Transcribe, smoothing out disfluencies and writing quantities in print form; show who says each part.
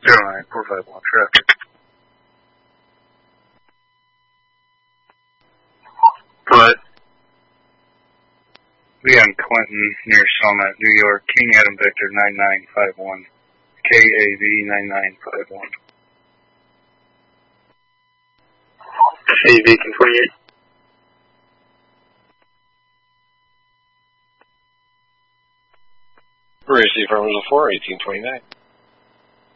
Speaker 1: 09451 traffic.
Speaker 2: What?
Speaker 1: Leon Clinton near Summit, New York, King Adam Victor 9951. KAV 9951.
Speaker 2: KAV 1028.
Speaker 3: Racy Farmers 4, 1829.